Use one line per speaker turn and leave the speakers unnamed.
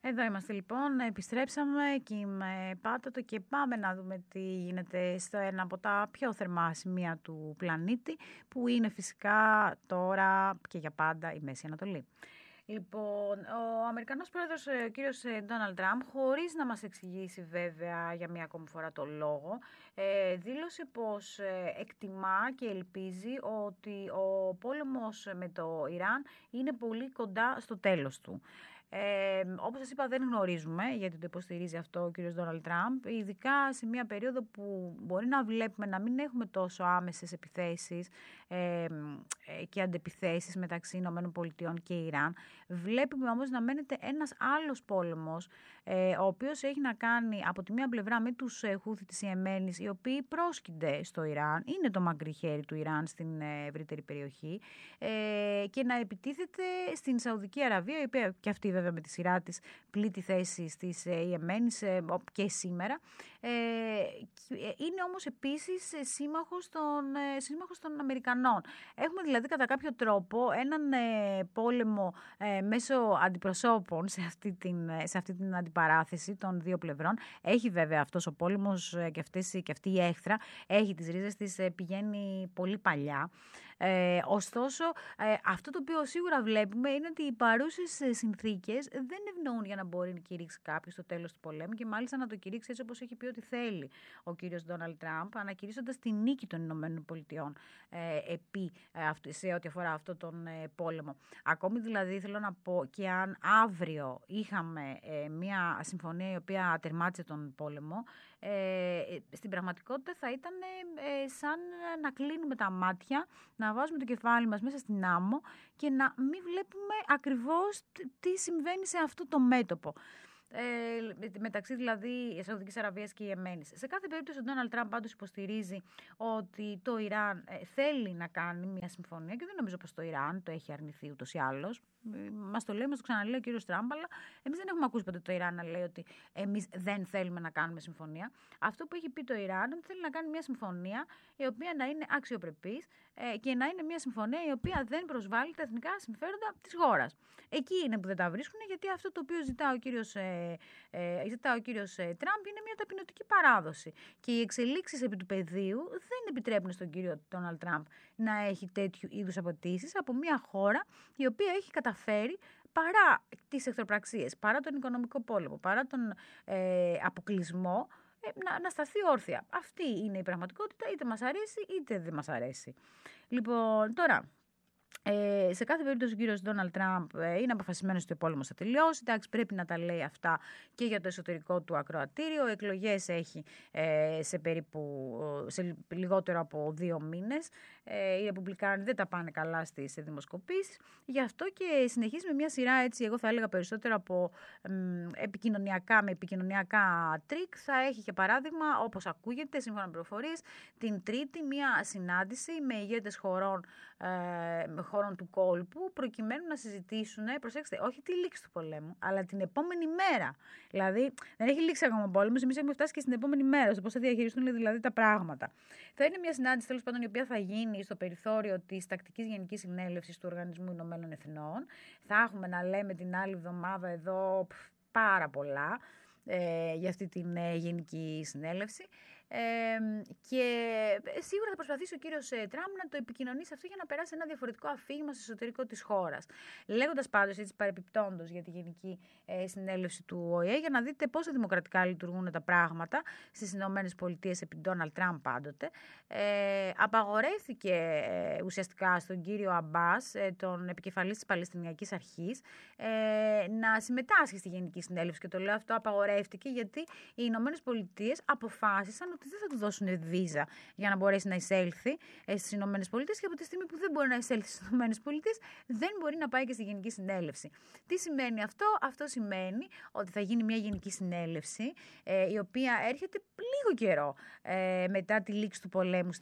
Εδώ είμαστε λοιπόν, επιστρέψαμε και είμαι Πάτατο και πάμε να δούμε τι γίνεται στο ένα από τα πιο θερμά σημεία του πλανήτη, που είναι φυσικά τώρα και για πάντα η Μέση Ανατολή. Λοιπόν, ο Αμερικανός πρόεδρος, ο κύριος Ντόναλντ Τραμπ, χωρίς να μας εξηγήσει βέβαια για μία ακόμη φορά το λόγο, δήλωσε πως εκτιμά και ελπίζει ότι ο πόλεμος με το Ιράν είναι πολύ κοντά στο τέλος του. Όπως σας είπα, δεν γνωρίζουμε γιατί το υποστηρίζει αυτό ο κύριος Ντόναλντ Τραμπ, ειδικά σε μια περίοδο που μπορεί να βλέπουμε να μην έχουμε τόσο άμεσες επιθέσεις και αντεπιθέσεις μεταξύ ΗΠΑ και Ιράν. Βλέπουμε όμως να μένεται ένας άλλος πόλεμος, ο οποίος έχει να κάνει από τη μία πλευρά με τους Χούθι της Ιεμένης, οι οποίοι πρόσκυνται στο Ιράν, είναι το μακρύ χέρι του Ιράν στην ευρύτερη περιοχή, και να επιτίθεται στην Σαουδική Αραβία, η οποία και αυτή βέβαια με τη σειρά της πλήττει θέσεις της Ιεμένης και σήμερα. Είναι όμως επίσης σύμμαχος των Αμερικανών. Έχουμε δηλαδή κατά κάποιο τρόπο έναν πόλεμο μέσω αντιπροσώπων σε αυτή την αντιπαράθεση των δύο πλευρών. Έχει βέβαια αυτός ο πόλεμος και αυτή η έχθρα, έχει τις ρίζες της, πηγαίνει πολύ παλιά. Ωστόσο, αυτό το οποίο σίγουρα βλέπουμε είναι ότι οι παρούσες συνθήκες δεν ευνοούν για να μπορεί να κηρύξει κάποιος το τέλος του πολέμου, και μάλιστα να το κηρύξει έτσι όπως έχει πει ότι θέλει ο κύριος Ντόναλντ Τραμπ, ανακηρύσσοντας τη νίκη των Ηνωμένων Πολιτειών σε ό,τι αφορά αυτό τον πόλεμο. Ακόμη δηλαδή θέλω να πω, και αν αύριο είχαμε μια συμφωνία η οποία τερμάτισε τον πόλεμο, στην πραγματικότητα θα ήταν σαν να κλείνουμε τα μάτια, να βάζουμε το κεφάλι μας μέσα στην άμμο και να μην βλέπουμε ακριβώς τι συμβαίνει σε αυτό το μέτωπο. Μεταξύ δηλαδή Σαουδικής Αραβίας και Ιεμένης. Σε κάθε περίπτωση ο Ντόναλντ Τραμπ πάντως υποστηρίζει ότι το Ιράν θέλει να κάνει μια συμφωνία, και δεν νομίζω πως το Ιράν το έχει αρνηθεί ούτως ή άλλως. Μας το λέει, μας το ξαναλέει ο κύριος Τραμπ, αλλά εμείς δεν έχουμε ακούσει ποτέ το Ιράν να λέει ότι εμείς δεν θέλουμε να κάνουμε συμφωνία. Αυτό που έχει πει το Ιράν είναι ότι θέλει να κάνει μια συμφωνία η οποία να είναι αξιοπρεπής και να είναι μια συμφωνία η οποία δεν προσβάλλει τα εθνικά συμφέροντα της χώρας. Εκεί είναι που δεν τα βρίσκουν, γιατί αυτό το οποίο ζητά ο κύριος Τραμπ είναι μια ταπεινωτική παράδοση. Και οι εξελίξεις επί του πεδίου δεν επιτρέπουν στον κύριο Ντόναλντ Τραμπ να έχει τέτοιου είδους απαιτήσεις από μια χώρα η οποία έχει καταφέρει, παρά τις εχθροπραξίες, παρά τον οικονομικό πόλεμο, παρά τον αποκλεισμό, να σταθεί όρθια. Αυτή είναι η πραγματικότητα, είτε μας αρέσει είτε δεν μας αρέσει. Λοιπόν, τώρα, σε κάθε περίπτωση ο κύριος Ντόναλντ Τραμπ είναι αποφασισμένος ότι ο πόλεμος θα τελειώσει. Εντάξει, πρέπει να τα λέει αυτά και για το εσωτερικό του ακροατήριο. Εκλογές έχει σε λιγότερο από 2 μήνες. Οι Ρεπουμπλικάνοι δεν τα πάνε καλά στις δημοσκοπήσεις. Γι' αυτό και συνεχίζει με μια σειρά, έτσι, εγώ θα έλεγα περισσότερο από επικοινωνιακά τρίκ. Θα έχει, για παράδειγμα, όπως ακούγεται, σύμφωνα με πληροφορίες, την Τρίτη μια συνάντηση με ηγέτες χωρών του κόλπου, προκειμένου να συζητήσουν, προσέξτε, όχι τη λήξη του πολέμου, αλλά την επόμενη μέρα. Δηλαδή, δεν έχει λήξει ακόμα ο πόλεμος, εμείς έχουμε φτάσει και στην επόμενη μέρα, στο πώς θα διαχειριστούν δηλαδή τα πράγματα. Θα είναι μια συνάντηση, τέλος πάντων, η οποία θα γίνει στο περιθώριο της Τακτικής Γενικής Συνέλευσης του Οργανισμού Ηνωμένων Εθνών. Θα έχουμε να λέμε την άλλη εβδομάδα εδώ πάρα πολλά για αυτή την Γενική Συνέλευση. Και σίγουρα θα προσπαθήσει ο κύριος Τραμπ να το επικοινωνήσει αυτό για να περάσει ένα διαφορετικό αφήγημα στο εσωτερικό της χώρας. Λέγοντας πάντως, έτσι παρεπιπτόντως, για τη Γενική Συνέλευση του ΟΗΕ, για να δείτε πόσο δημοκρατικά λειτουργούν τα πράγματα στις Ηνωμένες Πολιτείες επί Ντόναλντ Τραμπ πάντοτε, απαγορεύτηκε ουσιαστικά στον κύριο Αμπάς, τον επικεφαλής της Παλαιστινιακής Αρχής, να συμμετάσχει στη Γενική Συνέλευση. Και το λέω αυτό, απαγορεύτηκε, γιατί οι Ηνωμένες Πολιτείες αποφάσισαν ότι δεν θα του δώσουν βίζα για να μπορέσει να εισέλθει στις Ηνωμένες Πολιτείες, και από τη στιγμή που δεν μπορεί να εισέλθει στις Ηνωμένες Πολιτείες, δεν μπορεί να πάει και στη Γενική Συνέλευση. Τι σημαίνει αυτό? Αυτό σημαίνει ότι θα γίνει μια Γενική Συνέλευση, η οποία έρχεται λίγο καιρό μετά τη λήξη του πολέμου